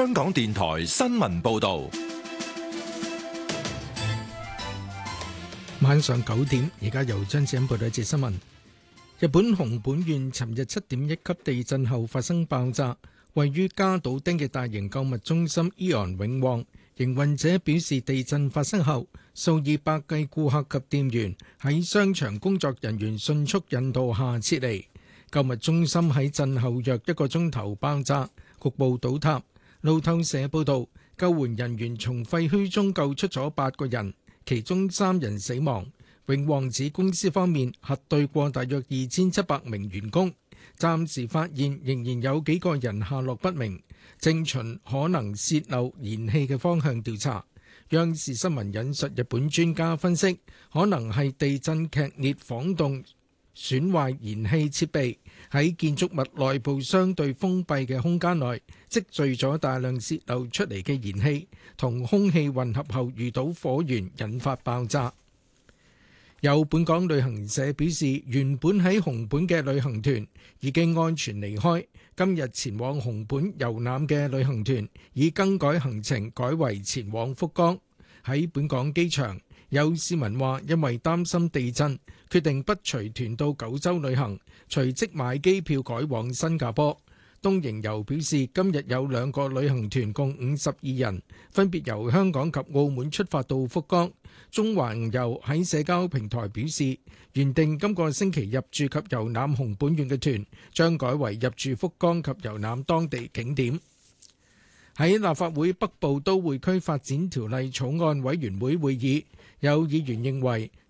香港電台新聞報道。 晚上9點，而家由張子欣報道一節新聞。日本熊本縣尋日7.1級地震後發生爆炸，位於加島町嘅大型購物中心 AEON 永旺營運者表示，地震發生後，數以百計顧客及店員喺商場工作人員迅速引導下撤離。購物中心喺震後約1個鐘頭爆炸，局部倒塌。路透社報道，救援人員從廢墟中救出咗8個人，其中3人死亡。永旺指公司方面核對過大約2700名員工，暫時發現仍然有幾個人下落不明，正循可能洩漏燃氣嘅方向調查。央視新聞引述日本專家分析，可能係地震劇烈晃動損壞燃氣設備，喺建築物內部相對封閉嘅空間內積聚咗大量洩漏出嚟嘅燃氣，同空氣混合後遇到火源引發爆炸。有本港旅行社表示，原本喺熊本嘅旅行團已經安全離開，今日前往熊本遊覽嘅旅行團已更改行程，改為前往福岡。喺本港機場，有市民話因為擔心地震，決定不隨團到九州旅行，隨即買機票改往新加坡。東瀛遊表示，今日有2個旅行團共52人，分別由香港及澳門出發到福岡。中環遊喺社交平台表示，原定今個星期入住及遊覽熊本縣嘅團，將改為入住福岡及遊覽當地景點。喺立法會北部都會區發展條例草案委員會會議，有議員認為